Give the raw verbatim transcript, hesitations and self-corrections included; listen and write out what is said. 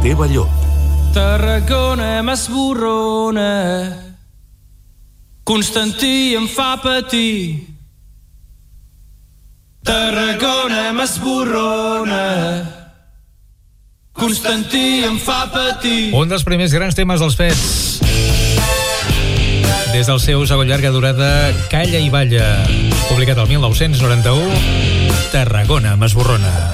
Esteve Llop. Tarragona m'esborrona, Constantí em fa patir. Tarragona m'esborrona, Constantí em fa patir. Un dels primers grans temes dels Pets. Des del seu segon llarga durada, Calla i balla, publicat el mil nou-cents noranta-u, Tarragona m'esborrona.